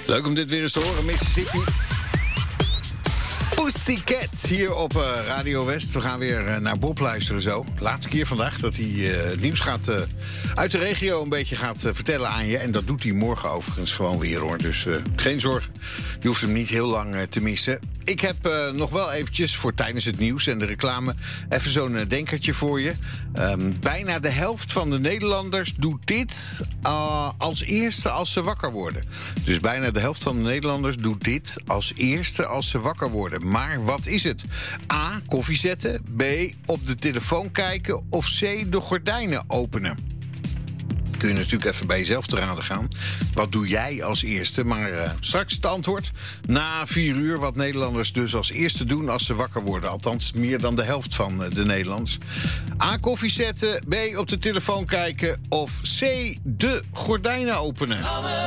Leuk om dit weer eens te horen, Mississippi. Pussycat hier op Radio West. We gaan weer naar Bob luisteren zo. Laatste keer vandaag dat hij het nieuws gaat uit de regio een beetje gaat vertellen aan je. En dat doet hij morgen overigens gewoon weer hoor. Dus geen zorgen. Je hoeft hem niet heel lang te missen. Ik heb nog wel eventjes voor tijdens het nieuws en de reclame even zo'n denkertje voor je. Bijna de helft van de Nederlanders doet dit als eerste als ze wakker worden. Dus bijna de helft van de Nederlanders doet dit als eerste als ze wakker worden. Maar wat is het? A, koffie zetten. B, op de telefoon kijken. Of C, de gordijnen openen. Kun je natuurlijk even bij jezelf te raden gaan. Wat doe jij als eerste? Maar straks het antwoord. Na 4 uur wat Nederlanders dus als eerste doen als ze wakker worden. Althans, meer dan de helft van de Nederlanders. A, koffie zetten. B, op de telefoon kijken. Of C, de gordijnen openen.